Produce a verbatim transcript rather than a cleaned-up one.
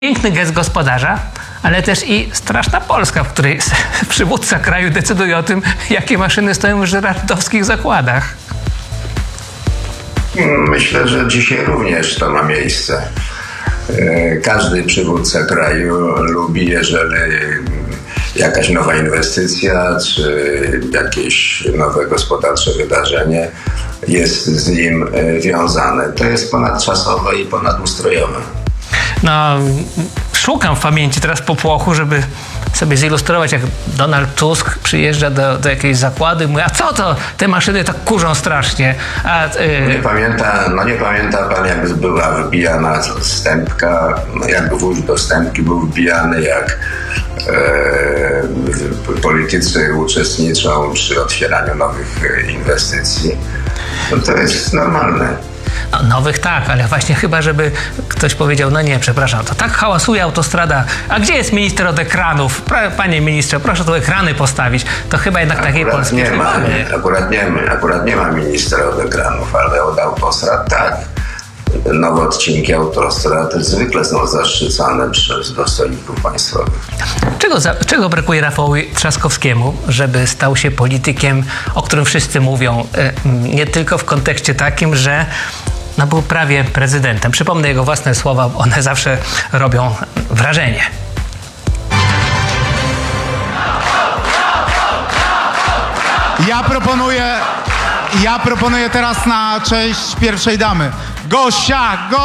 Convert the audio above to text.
Piękny gest gospodarza, ale też i straszna Polska, w której przywódca kraju decyduje o tym, jakie maszyny stoją w żyrardowskich zakładach. Myślę, że dzisiaj również to ma miejsce. Każdy przywódca kraju lubi, jeżeli jakaś nowa inwestycja czy jakieś nowe gospodarcze wydarzenie jest z nim wiązane. To jest ponadczasowe i ponadustrojowe. No, szukam w pamięci teraz popłochu, żeby sobie zilustrować, jak Donald Tusk przyjeżdża do, do jakiejś zakładu i mówi, a co to, te maszyny tak kurzą strasznie. A, yy... nie, pamięta, no nie pamięta pan, jak była wybijana stępka, no jak wóz do stępki był wbijany, jak e, politycy uczestniczą przy otwieraniu nowych inwestycji. No to jest normalne. No, nowych tak, ale właśnie chyba, żeby ktoś powiedział, no nie, przepraszam, to tak hałasuje autostrada, a gdzie jest minister od ekranów? Panie ministrze, proszę tu ekrany postawić. To chyba jednak akurat takiej Polski nie ma. Nie, akurat, nie, akurat nie ma ministra od ekranów, ale od autostrad tak. Nowe odcinki autostrad zwykle są zaszczycane przez dostojników państwowych. Czego, za, czego brakuje Rafałowi Trzaskowskiemu, żeby stał się politykiem, o którym wszyscy mówią, nie tylko w kontekście takim, że no, był prawie prezydentem. Przypomnę jego własne słowa, one zawsze robią wrażenie. Ja proponuję, ja proponuję teraz na cześć pierwszej damy. Gosia, go!